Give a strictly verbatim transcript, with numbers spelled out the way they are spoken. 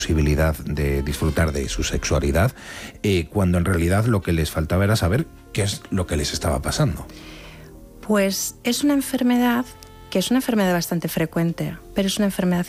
posibilidad de disfrutar de su sexualidad, eh, cuando en realidad lo que les faltaba era saber qué es lo que les estaba pasando. Pues es una enfermedad que es una enfermedad bastante frecuente, pero es una enfermedad